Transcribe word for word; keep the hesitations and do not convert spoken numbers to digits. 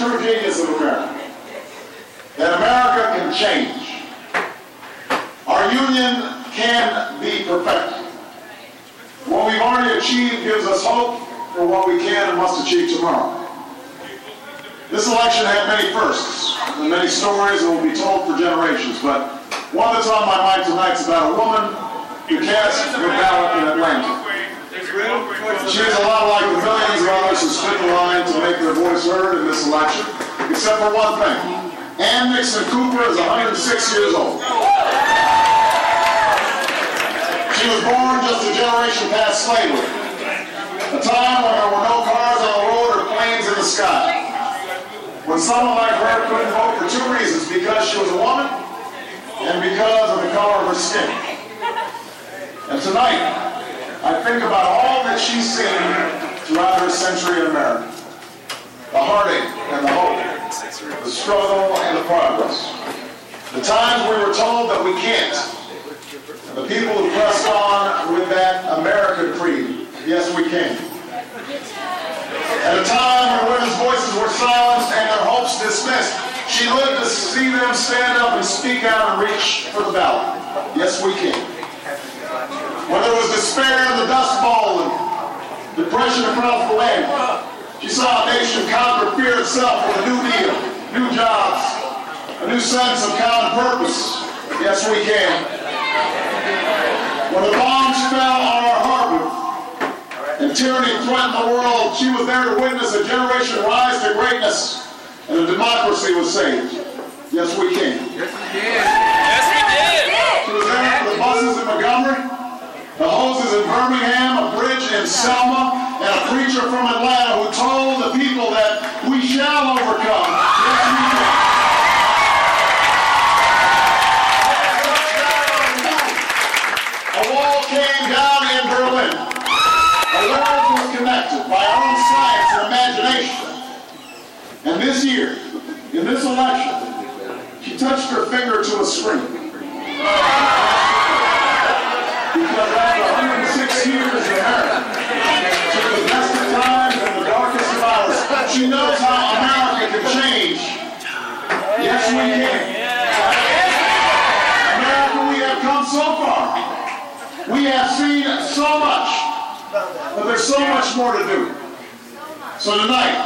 true genius of America. That America can change. Our union can be perfected. What we've already achieved gives us hope for what we can and must achieve tomorrow. This election had many firsts and many stories that will be told for generations, but one that's on my mind tonight is about a woman who cast her ballot in Atlanta. She is a lot like the millions of others who stood in line to make their voice heard in this election, except for one thing. Ann Nixon Cooper is one hundred six years old. She was born just a generation past slavery, a time when there were no cars on the road or planes in the sky. When someone like her couldn't vote for two reasons, because she was a woman and because of the color of her skin. And tonight, I think about all that she's seen throughout her century in America. The heartache and the hope, the struggle and the progress. The times we were told that we can't. And the people who pressed on with that American creed. Yes, we can. At a time when women's voices were silenced and their hopes dismissed, she lived to see them stand up and speak out and reach for the ballot. Yes, we can. When there was despair in the Dust Bowl and depression across the land, she saw a nation conquer fear itself with a new deal, new jobs, a new sense of common purpose. Yes, we can. When the bombs fell on our harbor and tyranny threatened the world, she was there to witness a generation rise to greatness and a democracy was saved. Yes, we can. Yes, we did. Yes, we did. She was there for the buses in Montgomery, the hoses in Birmingham, a bridge in Selma, and a preacher from Atlanta who told the people that we shall overcome. Yes, we can. A wall came down in Berlin. A world was connected by our own science and imagination. And this year, in this election, she touched her finger to a screen. Because after one hundred six years in America, through the best of times and the darkest of hours, she knows how America can change. Yes, we can. America, we have come so far. We have seen so much, but there's so much more to do. So tonight,